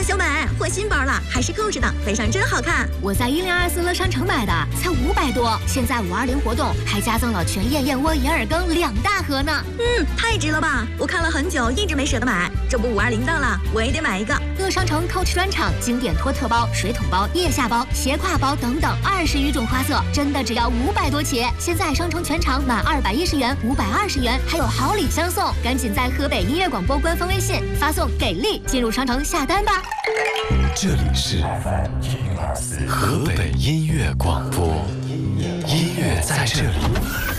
小美，换新包了，还是扣着的，背上真好看。 我在1024乐商城买的，才500多。现在520活动还加赠了全燕燕窝银耳羹2大盒呢。 太值了吧！我看了很久，一直没舍得买。这不520到了，我也得买一个。 乐商城 Coach 专场经典托特包、水桶包、腋下包、斜挎包等等20余种花色，真的只要500多起。现在商城全场满210元520元，还有好礼相送。赶紧在河北音乐广播官方微信发送给力进入商城下单吧。 这里是河北音乐广播，音乐在这里。